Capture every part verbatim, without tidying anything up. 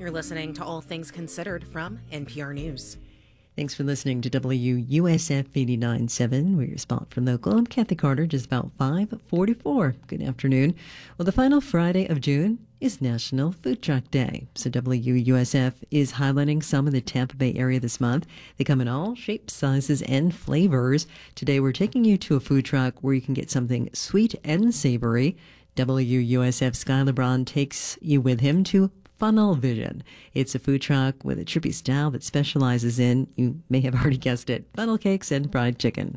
You're listening to All Things Considered from N P R News. Thanks for listening to W U S F eighty-nine point seven. We're your spot from local. I'm Kathy Carter, just about five forty-four. Good afternoon. Well, the final Friday of June is National Food Truck Day. So W U S F is highlighting some in the Tampa Bay area this month. They come in all shapes, sizes, and flavors. Today, we're taking you to a food truck where you can get something sweet and savory. W U S F Sky LeBron takes you with him to Funnel Vision. It's a food truck with a trippy style that specializes in, you may have already guessed it, funnel cakes and fried chicken.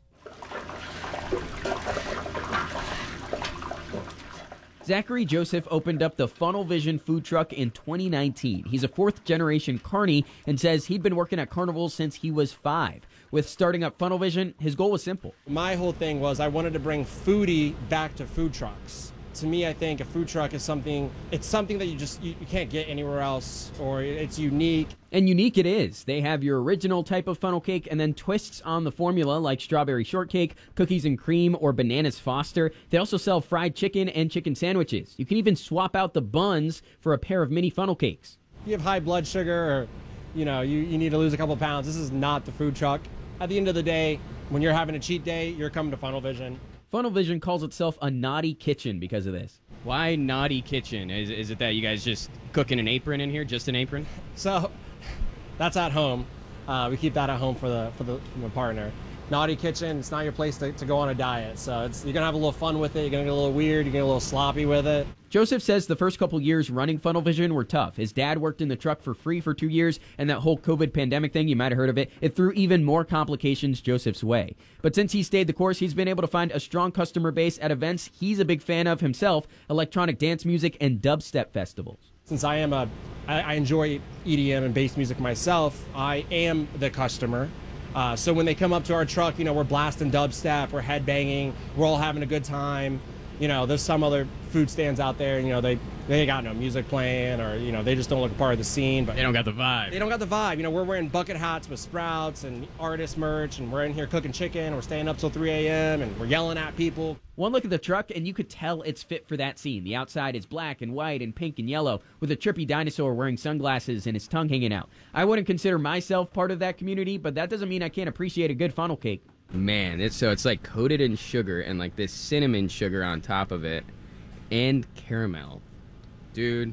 Zachary Joseph opened up the Funnel Vision food truck in twenty nineteen. He's a fourth-generation carny and says he'd been working at carnivals since he was five. With starting up Funnel Vision, his goal was simple. My whole thing was I wanted to bring foodie back to food trucks. To me, I think a food truck is something, it's something that you just, you, you can't get anywhere else, or it's unique. And unique it is. They have your original type of funnel cake and then twists on the formula like strawberry shortcake, cookies and cream, or bananas Foster. They also sell fried chicken and chicken sandwiches. You can even swap out the buns for a pair of mini funnel cakes. If you have high blood sugar or, you know, you, you need to lose a couple pounds, this is not the food truck. At the end of the day, when you're having a cheat day, you're coming to Funnel Vision. Funnel Vision calls itself a naughty kitchen because of this. Why naughty kitchen? Is, is it that you guys just cook in an apron in here, just an apron? So, that's at home. Uh, we keep that at home for the for the, for the partner. Naughty kitchen, it's not your place to, to go on a diet. So it's, you're going to have a little fun with it. You're going to get a little weird. You're going to get a little sloppy with it. Joseph says the first couple years running Funnel Vision were tough. His dad worked in the truck for free for two years, and that whole COVID pandemic thing, you might have heard of it, it threw even more complications Joseph's way. But since he stayed the course, he's been able to find a strong customer base at events he's a big fan of himself, electronic dance music and dubstep festivals. Since I am a, I, I enjoy E D M and bass music myself, I am the customer. Uh, so when they come up to our truck, you know, we're blasting dubstep, we're headbanging, we're all having a good time. You know, there's some other food stands out there, you know, they they got no music playing, or, you know, they just don't look a part of the scene. But they don't got the vibe. They don't got the vibe. You know, we're wearing bucket hats with Sprouts and artist merch, and we're in here cooking chicken, we're staying up till three a.m., and we're yelling at people. One look at the truck, and you could tell it's fit for that scene. The outside is black and white and pink and yellow, with a trippy dinosaur wearing sunglasses and his tongue hanging out. I wouldn't consider myself part of that community, but that doesn't mean I can't appreciate a good funnel cake. Man, it's, so it's like coated in sugar and like this cinnamon sugar on top of it, and caramel. Dude.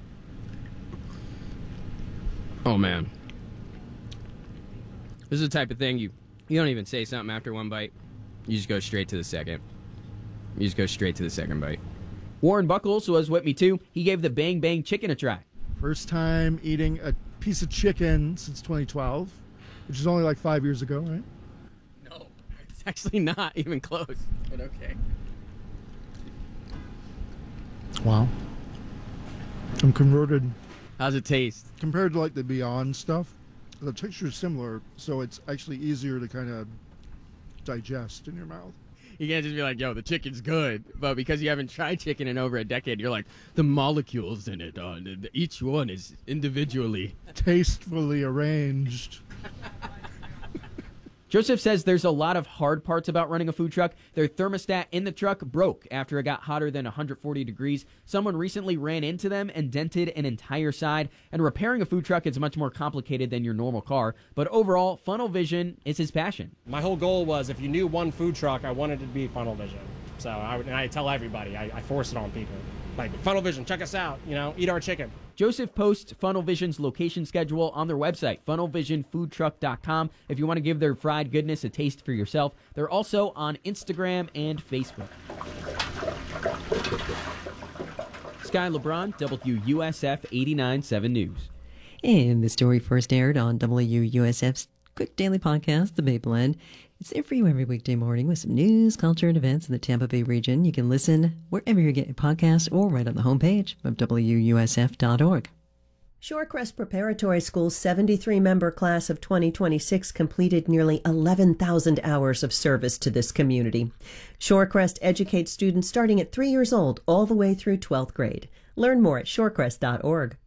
Oh, man. This is the type of thing you, you don't even say something after one bite. You just go straight to the second. You just go straight to the second bite. Warren Buckles was with me, too. He gave the Bang Bang Chicken a try. First time eating a piece of chicken since twenty twelve, which is only like five years ago, right? No, it's actually not even close, but okay. Wow. I'm converted. How's it taste? Compared to like the Beyond stuff, the texture is similar, so it's actually easier to kind of digest in your mouth. You can't just be like, yo, the chicken's good. But because you haven't tried chicken in over a decade, you're like, the molecules in it, uh, each one is individually tastefully arranged. Joseph says there's a lot of hard parts about running a food truck. Their thermostat in the truck broke after it got hotter than one hundred forty degrees. Someone recently ran into them and dented an entire side. And repairing a food truck is much more complicated than your normal car. But overall, Funnel Vision is his passion. My whole goal was, if you knew one food truck, I wanted it to be Funnel Vision. So I would, and I tell everybody, I, I force it on people. Like, Funnel Vision, check us out, you know, eat our chicken. Joseph posts Funnel Vision's location schedule on their website, funnel vision food truck dot com, if you want to give their fried goodness a taste for yourself. They're also on Instagram and Facebook. Sky LeBron, W U S F eighty-nine point seven News. And the story first aired on W U S F's quick daily podcast, The Bay Blend. It's there for you every weekday morning with some news, culture, and events in the Tampa Bay region. You can listen wherever you get your podcasts or right on the homepage of W U S F dot org. Shorecrest Preparatory School's seventy-three member class of twenty twenty-six completed nearly eleven thousand hours of service to this community. Shorecrest educates students starting at three years old all the way through twelfth grade. Learn more at shorecrest dot org.